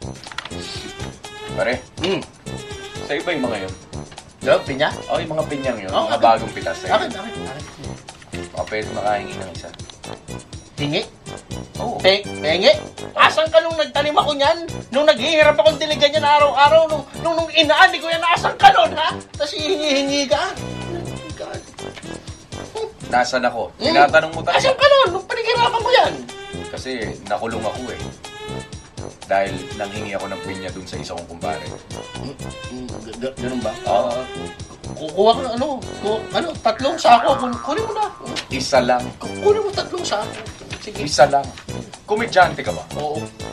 Pare, sa'yo ba yung mga yun? Yo, pinya? O, yung mga pinyang yun, Oo, mga akin. bagong pitas sa'yo. Akin. Baka pwede makahingi ng isa. Tingi? Oo. Penge? Asan ka nung nagtanim ako niyan? Nung naghihirap akong diligan niyan araw-araw, nung inaan, di ko yan asan ka nun, ha? Tapos hihingi ka? God. Nasaan ako? Tinatanong mo talaga. Asan ka nun? Nung panaghirapan mo yan? Kasi nakulong ako eh. Dahil nanghingi ako ng pinya dun sa isa kong kumpare. Ganun ba? Oo. Kukuha ka ng tatlong sako. Kunin mo na. Isa lang. Kunin mo tatlong sako. Sige. Isa lang. Komedyante ka ba? Oo.